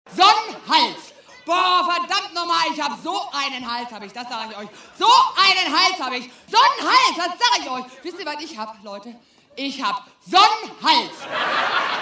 Sonnenhals. Boah, verdammt nochmal, ich hab so einen Hals, hab ich, das sage ich euch. So einen Hals hab ich. So einen Hals, das sage ich euch. Wisst ihr, was ich hab, Leute? Ich hab Sonnenhals.